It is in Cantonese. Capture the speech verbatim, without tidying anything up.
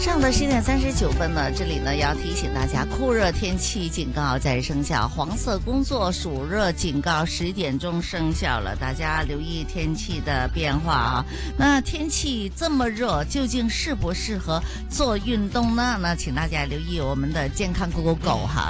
上午的十点三十九分呢，这里呢要提醒大家，酷热天气警告在生效，黄色工作暑热警告十点钟生效了，大家留意天气的变化啊。那天气这么热，究竟适不适合做运动呢？那请大家留意我们的健康狗狗狗哈。